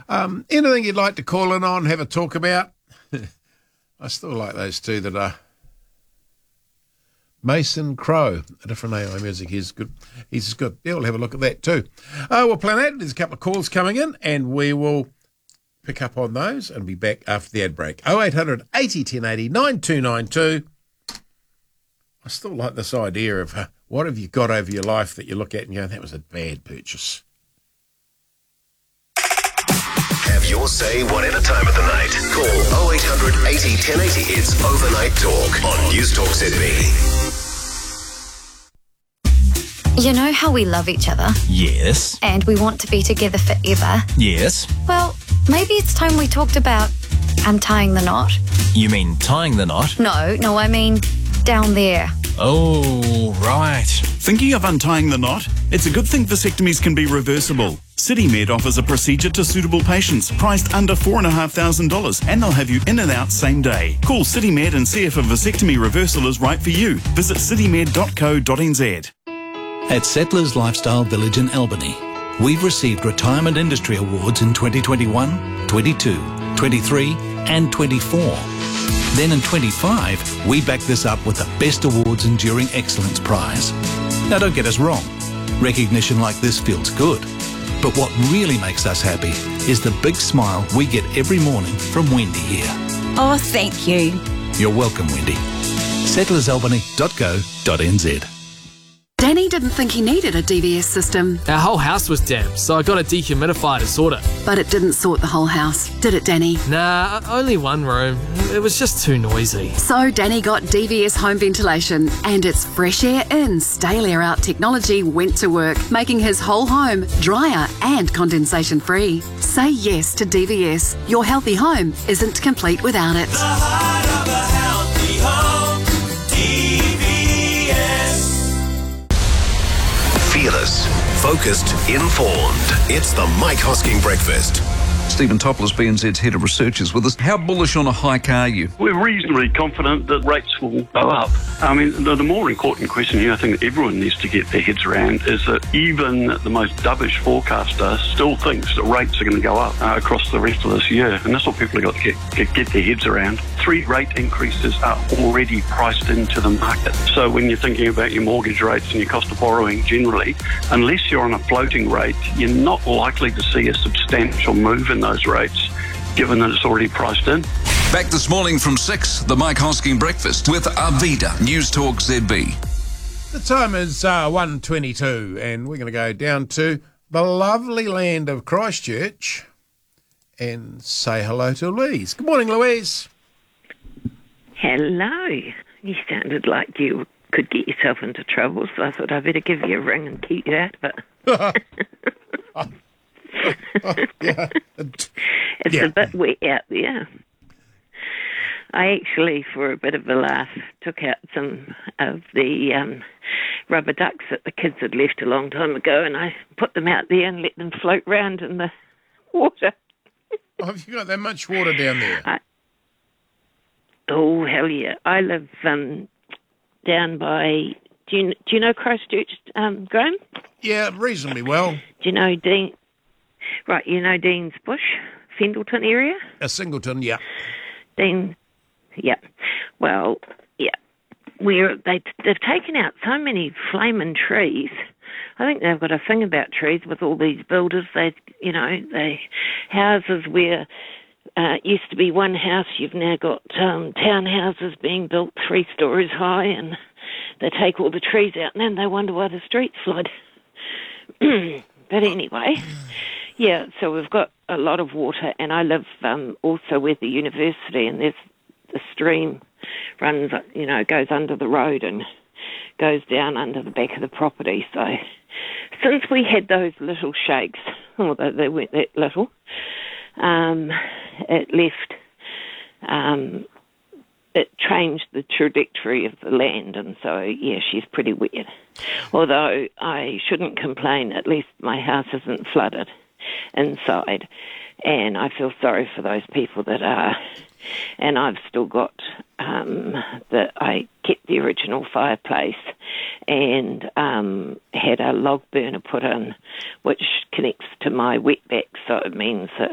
Anything you'd like to call in on, have a talk about? I still like those two that are Mason Crow, a different AI music. He's good. He's good. Yeah, we'll have a look at that too. We'll plan that. There's a couple of calls coming in, and we will pick up on those and be back after the ad break. 0800 80 1080 9292. I still like this idea of what have you got over your life that you look at and go, that was a bad purchase. Have your say whatever time of the night. Call 0800 80 1080. It's Overnight Talk on News Talk ZB. You know how we love each other? Yes. And we want to be together forever? Yes. Well, maybe it's time we talked about untying the knot. You mean tying the knot? No, I mean down there. Oh, right. Thinking of untying the knot? It's a good thing vasectomies can be reversible. CityMed offers a procedure to suitable patients, priced under $4,500, and they'll have you in and out same day. Call CityMed and see if a vasectomy reversal is right for you. Visit citymed.co.nz. At Settlers Lifestyle Village in Albany, we've received Retirement Industry Awards in 2021, 22, 23 and 24. Then in 25, we back this up with the Best Awards Enduring Excellence Prize. Now don't get us wrong, recognition like this feels good. But what really makes us happy is the big smile we get every morning from Wendy here. Oh, thank you. You're welcome, Wendy. settlersalbany.co.nz. Danny didn't think he needed a DVS system. Our whole house was damp, so I got a dehumidifier to sort it. But it didn't sort the whole house, did it, Danny? Nah, only one room. It was just too noisy. So Danny got DVS home ventilation, and its fresh air in, stale air out technology went to work, making his whole home drier and condensation free. Say yes to DVS. Your healthy home isn't complete without it. The heart of a healthy home, DVS. Fearless, focused, informed. It's the Mike Hosking Breakfast. Stephen Topless, BNZ's head of research, is with us. How bullish on a hike are you? We're reasonably confident that rates will go up. I mean, the more important question here, I think that everyone needs to get their heads around, is that even the most dovish forecaster still thinks that rates are going to go up across the rest of this year. And that's what people have got to get their heads around. 3 rate increases are already priced into the market. So when you're thinking about your mortgage rates and your cost of borrowing generally, unless you're on a floating rate, you're not likely to see a substantial move in those rates, given that it's already priced in. Back this morning from 6, the Mike Hosking Breakfast with Arvida, News Talk ZB. The time is 1:22, and we're going to go down to the lovely land of Christchurch and say hello to Louise. Good morning, Louise. Hello. You sounded like you could get yourself into trouble, so I thought I'd better give you a ring and keep you out of it. Yeah. It's a bit wet out there. I actually, for a bit of a laugh, took out some of the rubber ducks that the kids had left a long time ago, and I put them out there and let them float round in the water. Oh, have you got that much water down there? Oh, hell yeah. I live down by... Do you know Christchurch, Graham? Yeah, reasonably well. Do you know Dean... Right, you know Dean's Bush, Fendleton area? Singleton, yeah. Dean, yeah. Well, yeah. They've taken out so many flaming trees. I think they've got a thing about trees with all these builders. Houses where used to be one house, you've now got townhouses being built 3 stories high, and they take all the trees out, and then they wonder why the streets flood. But anyway... Yeah, so we've got a lot of water, and I live also with the university, and there's the stream runs, goes under the road and goes down under the back of the property. So since we had those little shakes, although they weren't that little, it left, it changed the trajectory of the land, and so, yeah, she's pretty wet. Although I shouldn't complain, at least my house isn't flooded inside, and I feel sorry for those people that are. And I've still got I kept the original fireplace and had a log burner put in, which connects to my wetback, so it means that